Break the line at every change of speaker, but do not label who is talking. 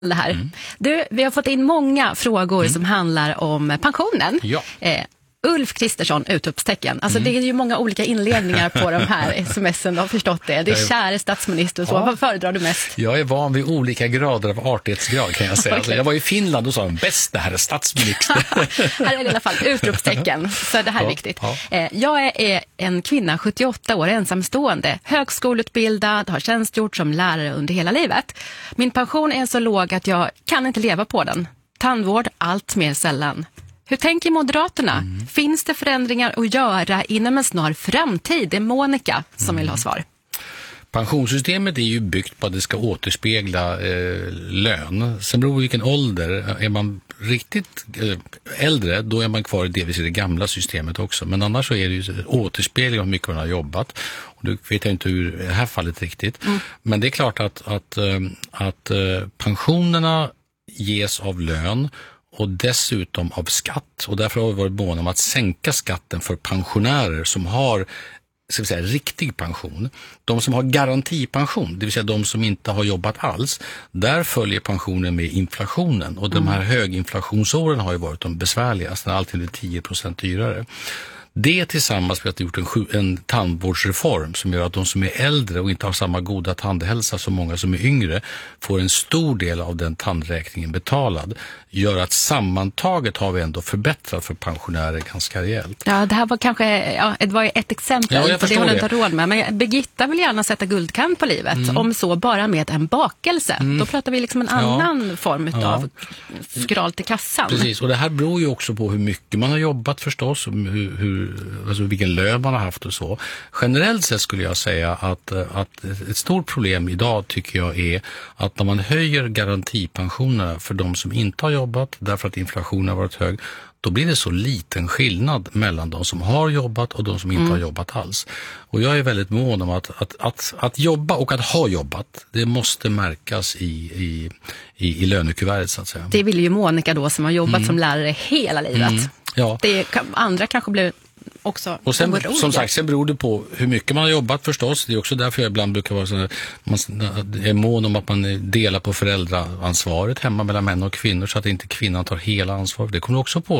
det här. Du, vi har fått in många frågor som handlar om pensionen.
Ja.
Ulf Kristersson, utropstecken. Alltså det är ju många olika inledningar på de här sms'en, har förstått det. Det är kära statsminister och så. Vad föredrar du mest?
Jag är van vid olika grader av artighetsgrad, kan jag säga. Alltså, jag var i Finland och sa bäst, det här är statsminister.
Här är det i alla fall utropstecken, så det här är viktigt. Ja. Jag är en kvinna, 78 år, ensamstående, högskoleutbildad, har tjänstgjort som lärare under hela livet. Min pension är så låg att jag kan inte leva på den. Tandvård allt mer sällan. Hur tänker Moderaterna? Finns det förändringar att göra inom en snar framtid? Det är Monica som vill ha svar.
Pensionssystemet är ju byggt på att det ska återspegla lön. Sen beror på vilken ålder. Är man riktigt äldre, då är man kvar i delvis i det gamla systemet också. Men annars så är det ju återspegling av hur mycket man har jobbat. Och det vet jag inte hur i det här fallet riktigt. Men det är klart att pensionerna ges av lön och dessutom av skatt. Och därför har vi varit måna om att sänka skatten för pensionärer som har, ska vi säga, riktig pension. De som har garantipension, det vill säga de som inte har jobbat alls, där följer pensionen med inflationen. Och de här höginflationsåren har ju varit de besvärligaste, när allting är 10% dyrare. Det tillsammans med att det gjort en tandvårdsreform som gör att de som är äldre och inte har samma goda tandhälsa som många som är yngre får en stor del av den tandräkningen betalad, gör att sammantaget har vi ändå förbättrat för pensionärer ganska rejält. Ja,
det här var kanske det var ett exempel på det hon inte har råd med. Men Birgitta vill gärna sätta guldkant på livet, om så bara med en bakelse. Då pratar vi liksom en annan form av skral till kassan.
Precis, och det här beror ju också på hur mycket man har jobbat förstås, alltså vilken lön man har haft och så. Generellt sett skulle jag säga att ett stort problem idag tycker jag är att när man höjer garantipensionerna för de som inte har jobbat därför att inflationen har varit hög, då blir det så liten skillnad mellan de som har jobbat och de som inte har jobbat alls. Och jag är väldigt mån om att jobba och att ha jobbat, det måste märkas i lönekuvertet så att säga.
Det vill ju Monica då som har jobbat som lärare hela livet.
Ja.
Andra kanske blir också.
Och sen, som sagt, sen beror det på hur mycket man har jobbat förstås. Det är också därför jag ibland brukar vara så man är mån om att man delar på föräldraansvaret hemma mellan män och kvinnor så att inte kvinnan tar hela ansvaret. Det kommer också på